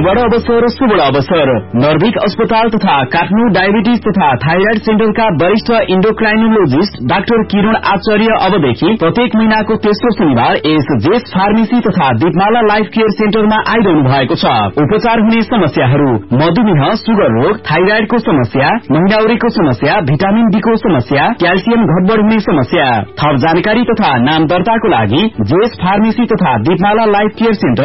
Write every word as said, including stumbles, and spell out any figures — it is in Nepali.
सुवर्ण अवसर सुवर्ण अवसर नर्भिक अस्पताल तथा काठमाडौँ डायबिटिज तथा थाइराइड सेन्टरका वरिष्ठ इन्डोक्राइनोलोजिस्ट डाक्टर किरण आचार्य अबदेखि प्रत्येक महीनाको तेस्रो शनिबार एस जेस फार्मेसी तथा दीपमाला लाइफ केयर सेन्टरमा आइरहनु भएको छ। उपचार हुने समस्याहरू मधुमेह, सुगर रोग, थाइराइडको समस्या, महिनाउरीको समस्या, भिटामिन डी को समस्या, क्याल्सियम घटबढ़ हुने समस्या। थप जानकारी तथा नाम दर्ताको लागि जेस फार्मेसी तथा दीपमाला लाइफ केयर सेन्टर